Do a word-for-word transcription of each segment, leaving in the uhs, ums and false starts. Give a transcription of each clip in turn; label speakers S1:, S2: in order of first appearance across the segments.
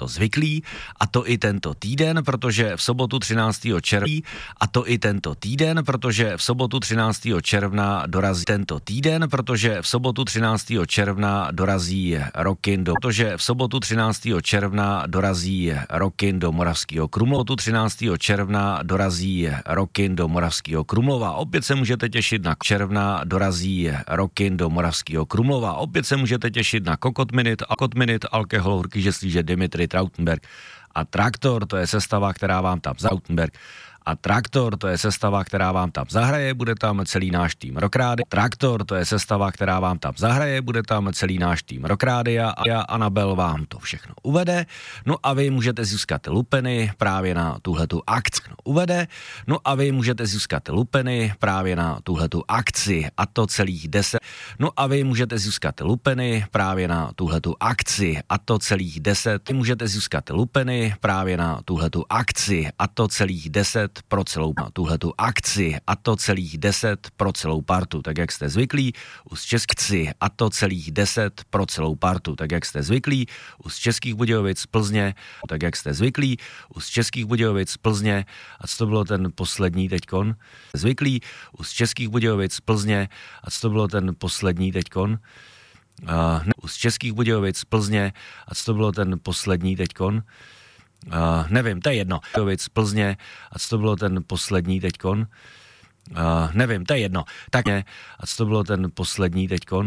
S1: to zvyklí, a to i tento týden, protože v sobotu třináctého června, a to i tento týden, protože v sobotu třináctého června dorazí tento týden, protože v sobotu třináctého června dorazí Rockin do, protože v sobotu třináctého června dorazí Rockin do Moravského Krumlova, třináctého června dorazí Rockin do Moravského Krumlova. Opět se můžete těšit na června dorazí Rockin do Moravského Krumlova. Opět se můžete těšit na Kokot Minute, Kokot Minute, Alkohol, Horký Žeslíže, Dimitri Trautenberg a Traktor, to je sestava, která vám tam Trautenberg. A Traktor, to je sestava, která vám tam zahraje, bude tam celý náš tým Rockrády. Traktor, to je sestava, která vám tam zahraje, bude tam celý náš tým Rockrády a Anabel vám to všechno uvede. No a vy můžete získat lupeny právě na tuhletu akci. Uvede. No a vy můžete získat lupeny právě na tuhletu akci a to celých deset. No a vy můžete získat lupeny právě na tuhletu akci a to celých deset. Vy můžete získat lupeny právě na tuhletu akci a to celých deset pro celou tuhletu akci a to celých deset pro celou partu, tak jak jste zvyklí, u Českci a to celých deset pro celou partu, tak jak jste zvyklí, u Českých Budějovic Plzně, tak jak jste zvyklí, u Českých Budějovic Plzně, a co to bylo ten poslední teďkon, zvyklí, u Českých Budějovic Plzně, a co to bylo ten poslední teďkon, uh, ne, u Českých Budějovic Plzně, a co to bylo ten poslední teďkon, Uh, nevím, to je jedno. Budějovic Plzně, a co to bylo ten poslední teďkon? Uh, nevím, to je jedno. Tak ne, a co to bylo ten poslední teďkon?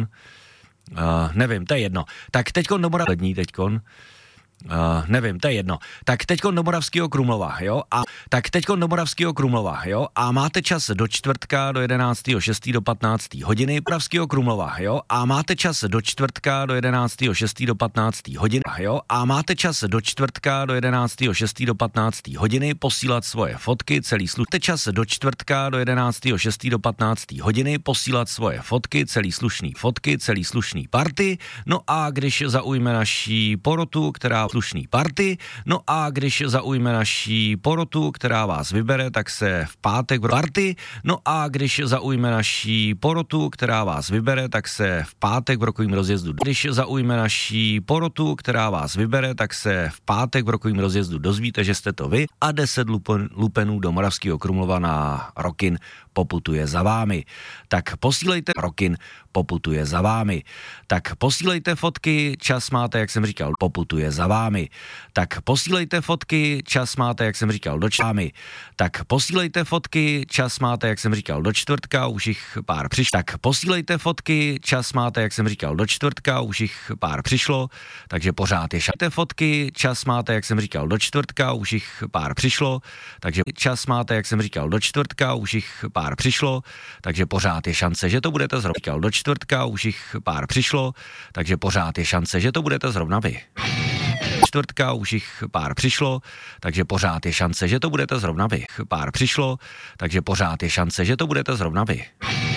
S1: Uh, nevím, to je jedno. Tak teďkon do Moravského teďkon. Uh, nevím, to je jedno. Tak teďkon do Moravského Krumlova, jo? A tak teďkon do Moravského Krumlova, jo? A máte čas do čtvrtka do jedenáctého šestého do patnácté hodiny Moravského Krumlova, jo? A máte čas do čtvrtka do jedenáctého šestého do patnácté hodiny, jo? A máte čas do čtvrtka do jedenáctého šestého do patnácté hodiny posílat svoje fotky, celý slušný. Máte čas do čtvrtka do jedenáctého šestého do patnácté hodiny posílat svoje fotky, celý slušný fotky, celý slušný party. No a když zaujme naší porotu, která slušný party, no a když zaujme naší porotu, která vás vybere, tak se v pátek v party, no a když zaujme naší porotu, která vás vybere, tak se v pátek v rokovým rozjezdu. Když zaujme naší porotu, která vás vybere, tak se v pátek v rokovým rozjezdu dozvíte, že jste to vy a deset lupen, lupenů do Moravského Krumlova na Rockin poputuje za vámi. Tak posílejte Rockin poputuje za vámi. Tak posílejte fotky, čas máte, jak jsem říkal, poputuje za vámi. Tak posílejte fotky, čas máte, jak jsem říkal, do čámy. Tak posílejte fotky, čas máte, jak jsem říkal, do čtvrtka, už jich pár přišlo. Tak posílejte fotky, čas máte, jak jsem říkal, do čtvrtka, už jich pár přišlo, takže pořád je šance. Fotky, čas máte, jak jsem říkal, do čtvrtka, už jich pár přišlo, takže čas máte, jak jsem říkal, do čtvrtka, už jich pár přišlo, takže pořád je šance, že to budete zrovna. Říkal, do čtvrtka, už jich pár přišlo, takže pořád je šance, že to budete zrovna vy. Čtvrtka, už jich pár přišlo, takže pořád je šance, že to budete zrovna vy. Pár přišlo, takže pořád je šance, že to budete zrovna vy.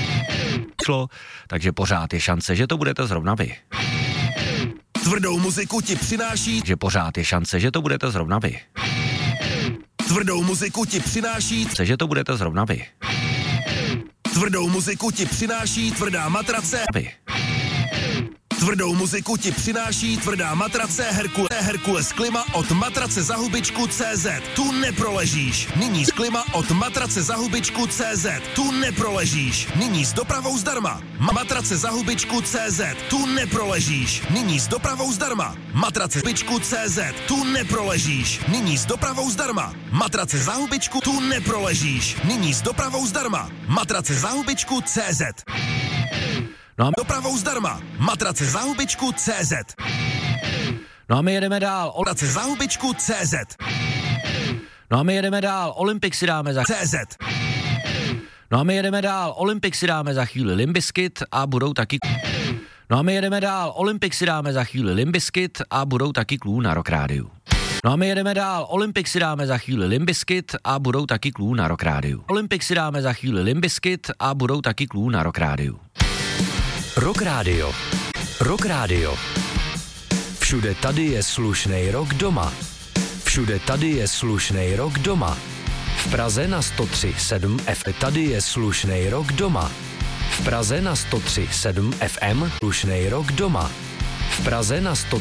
S1: Přišlo, takže pořád je šance, že to budete zrovna vy.
S2: Tvrdou muziku ti přináší,
S1: že pořád je šance, že to budete zrovna vy.
S2: Tvrdou muziku ti přináší,
S1: že to budete zrovna vy.
S2: Tvrdou muziku ti přináší tvrdá matrace.
S1: Vy.
S2: Tvrdou muziku ti přináší tvrdá matrace Herkule, Herkules Klima od matrace za hubičku tečka cé zet. Tu neproležíš. Nyní z Klima od matrace za hubičku tečka cé zet. Tu neproležíš. Nyní s dopravou zdarma. Matrace za hubičku tečka cé zet. Tu neproležíš. Nyní s dopravou zdarma. Matrace za hubičku tečka cé zet. Tu neproležíš. Nyní s dopravou zdarma. Matrace za hubičku tu neproležíš. Nyní s dopravou zdarma. Matrace za hubičku tečka cé zet.
S1: No a
S2: dopravou zdarma. Matrace za hubičku tečka cé zet.
S1: No a my jedeme dál.
S2: Matrace za hubičku tečka cé zet.
S1: No a my jedeme dál. Olympik si dáme za
S2: cé zet.
S1: No a my jedeme dál. Olympik si dáme za chvíli Limp Bizkit a budou taky. No a my jedeme dál. Olympik si dáme za chvíli Limp Bizkit a budou taky klů na Rock Rádiu. No a my jedeme dál. Olympik si dáme za chvíli Limp Bizkit a budou taky klů na Rock Rádiu. Olympik si dáme za chvíli Limp Bizkit a budou taky klů na Rock Rádiu.
S3: Rock Radio. Rock Radio. Všude tady je slušnej rock doma. Všude tady je slušnej rock doma. V Praze na sto tři sedm F M tady je slušnej rock doma. V Praze na sto tři sedm F M slušnej rock doma. V Praze na sto